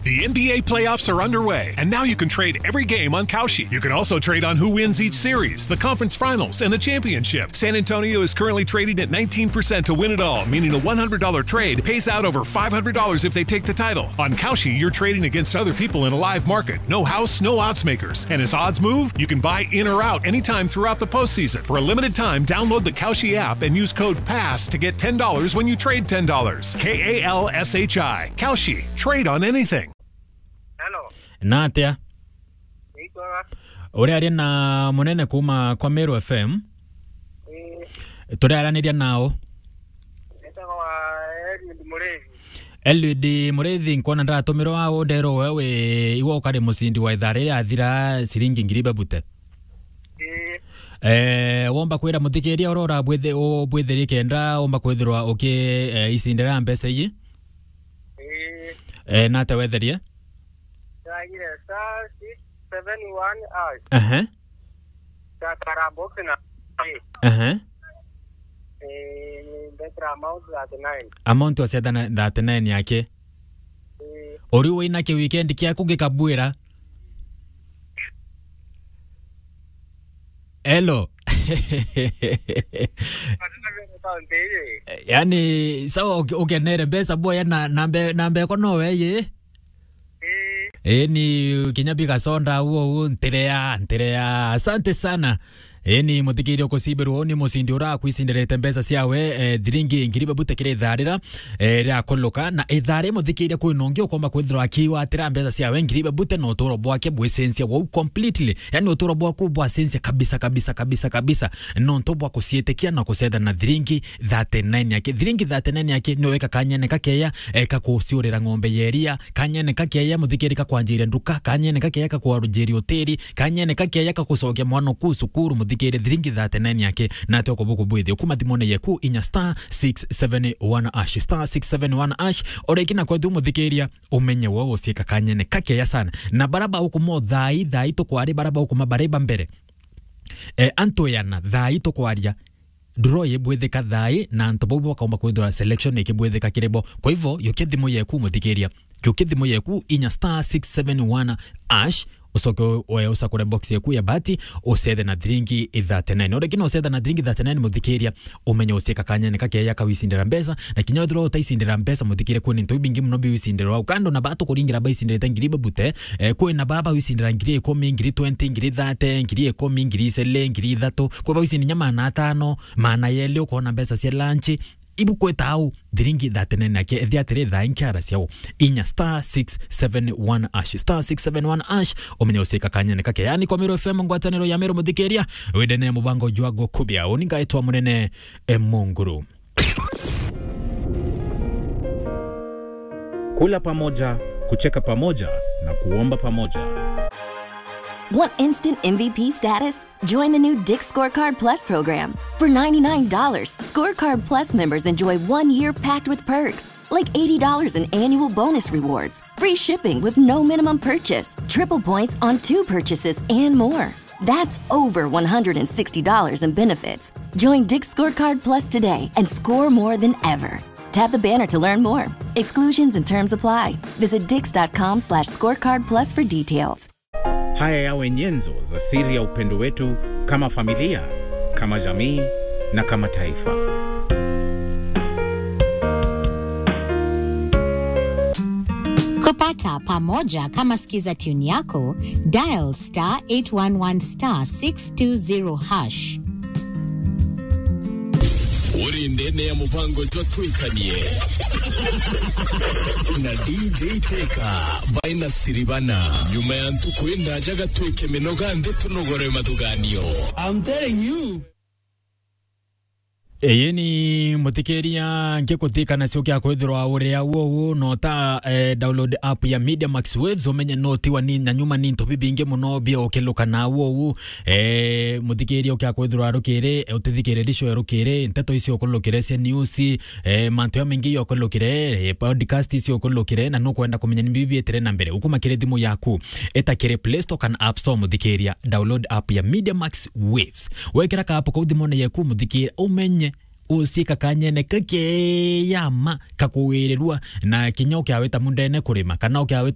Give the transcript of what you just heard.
The NBA playoffs are underway, and now you can trade every game on Kalshi. You can also trade on who wins each series, the conference finals, and the championship. San Antonio is currently trading at 19% to win it all, meaning a $100 trade pays out over $500 if they take the title. On Kalshi, you're trading against other people in a live market. No house, no odds makers. And as odds move, you can buy in or out anytime throughout the postseason. For a limited time, download the Kalshi app and use code PASS to get $10 when you trade $10. Kalshi. Kalshi. Trade on anything. Hello. Natia. Iko. Uri ari na munene kuma kwa Meru FM. Turi araniria nao. Etagwa Eliud Mureithi nkona ndatumirwo wa ndero wewe iwo kare musindi wa ithare ya thira siringi ngiribe bute. Womba kwira muthikiria urora bwethere kenda womba kwithirwa isindira mbesa iyi. Na ta wetherie. Yes, 671 Takara box na. Betra amount that 9. Amount was that 9 yake. Ori wina ke weekend kia kugikabwira. Hello. Yani sawa ukenere mbesa boya nambe kono weye. Ni kinyabika sonda uo nterea asante sana. Ni muthikiri okosibirwo ni musindi ura kwisindirete mbesa ciawe thiringi ngiribe bute kire tharira ria koloka na ithare muthikiri kwinongi ukomba kwithirwa akiwa atira mbesa ciawe ngiribe bute no toro bwake bwesensia wo completely yani utoro bwako bwasensia kabisa no ntobwa kusietekia na kuseda na thiringi 39 yake thiringi 39 yake no weka kanyene kakeya kakuciurira ng'ombe yeria kanyene kakeya muthikiri kakwanjire nduka kanyene kakeya kakwarujeri hoteli kanyene kakeya kakucokia mwana ku cukuru muthikiri thiringi 39 yake na toko buku bwithi kuma thimone yeku inya star 671 # orekina kwa thumu thikiria umenye wowo cieka kanyene kakeya sana na baraba ukumo thai to kwari baraba ukuma bareba mbere antoyana thai to kwaria draw yebwetheka thai na ntobobo kaomba kwithura selection ikibwetheka kirebo kwa hivyo yokethimo yeku muthikiria yokethimo yeku inya star 671 # usoko usakure box yeku ya bati usethe na thiringi 39 orekina usethe na thiringi 39 muthikiria umenye uceka kanyene kakeya kawisindira mbesa na kinyo thro utaisindira mbesa muthikire kwini nto bingi muno biwisindira wa ukando na bato kuringira baisindira ngiribe bute kwina baba wisindira ngiri 10 ngiri 20 ngiri 30 ngiri 10 ngiri 7 ngiri 3 kwa bawisindira mana 5 mana yele ukona mbesa cia lunch ibu kwetau thiringi 39 yake ethiatire thainkiara ciao inya star 671 # star 671 # omenye usika kanyene kake yani kwa Meru FM ngwataniro ya Meru muthikiria wedene mubango jwago kubia uningaitwa munene Munguru. Kula pamoja, kucheka pamoja na kuomba pamoja. Want instant MVP status? Join the new Dick's Scorecard Plus program. For $99, Scorecard Plus members enjoy 1 year packed with perks, like $80 in annual bonus rewards, free shipping with no minimum purchase, triple points on 2 purchases, and more. That's over $160 in benefits. Join Dick's Scorecard Plus today and score more than ever. Tap the banner to learn more. Exclusions and terms apply. Visit dix.com/scorecardplus for details. Haya yawe nyenzo za siri ya upendo wetu kama familia, kama jamii na kama taifa. Kupata pamoja kama skiza tune yako, dial star 811 star 620 #. Uri ndene ya mupango twatwikanie na DJ Teka baina siribana nyuma ya ntukwenda jaga twike minoga ndetu nogore matuganio. I'm telling you. Yeni muthikiria ngikuthika na cio kia kwithirwa uria wo no ta download app ya Media Max Waves umenye no tiwa ni na nyuma ni ntobi bingi muno bia ukiluka na wo muthikiria ukia kwithirwa rukire utithikire risho rukire nteto icio ukulukire cia news mantu ya mingi yo ukulukire podcast icio ukulukire na no kwenda kumenya ni bibi etere na mbere ukuma kire thimu yaku etakire Play Store kan App Store muthikiria download app ya Media Max Waves wekera ka app ko thimone yaku muthikiria umenye usika kanyene kake yama kakuwirirwa na kinyo kya weta mundene kurima kana kya